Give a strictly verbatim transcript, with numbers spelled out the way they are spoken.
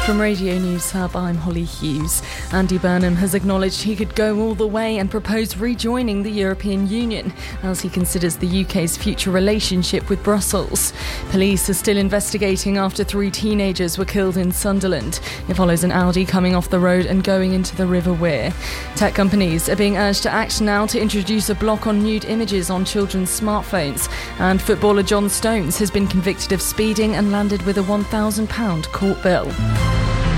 From Radio News Hub, I'm Holly Hughes. Andy Burnham has acknowledged he could go all the way and propose rejoining the European Union as he considers the U K's future relationship with Brussels. Police are still investigating after three teenagers were killed in Sunderland. It follows an Audi coming off the road and going into the River Wear. Tech companies are being urged to act now to introduce a block on nude images on children's smartphones. And footballer John Stones has been convicted of speeding and landed with a one thousand pounds court bill.